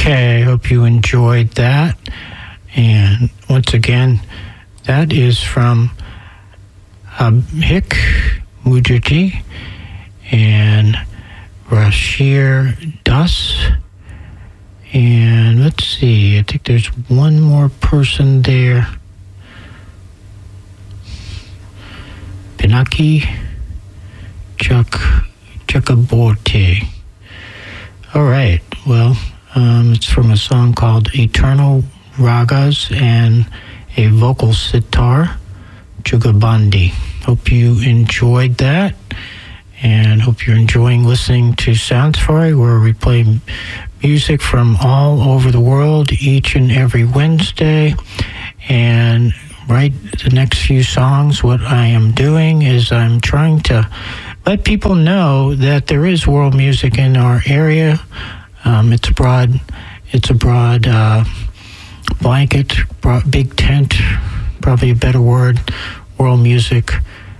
Okay, hope you enjoyed that. And once again, that is from Hik Mukherjee and Rashir Das. And let's see, I think there's one more person there. Pinaki Chakraborty. All right, well, it's from a song called Eternal Ragas and a vocal sitar, Jugabandi. Hope you enjoyed that, and hope you're enjoying listening to Sound Safari, where we play music from all over the world each and every Wednesday. And right, the next few songs, what I am doing is I'm trying to let people know that there is world music in our area. It's a broad blanket, big tent, probably a better word, world music.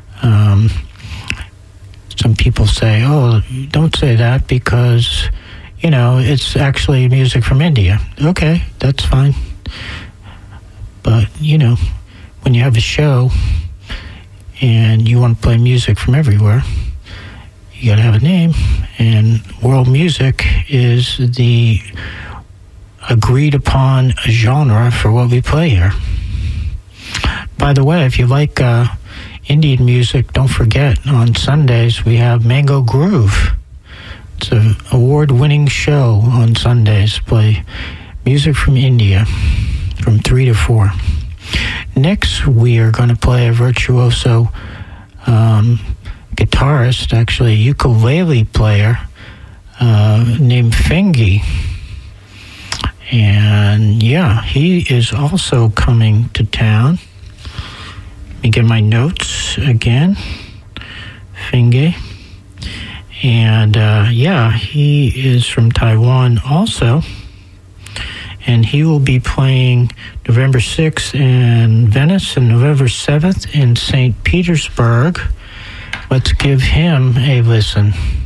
Some people say, oh, don't say that because, it's actually music from India. Okay, that's fine. But, when you have a show and you want to play music from everywhere, you got to have a name. And world music is the agreed upon genre for what we play here. By the way, if you like Indian music, don't forget, on Sundays we have Mango Groove. It's an award-winning show on Sundays. Play music from India from 3 to 4. Next, we are going to play a virtuoso guitarist, actually a ukulele player, named Fengi. And yeah, he is also coming to town. Let me get my notes again. Fengi. And he is from Taiwan also. And he will be playing November 6th in Venice and November 7th in St. Petersburg. Let's give him a listen.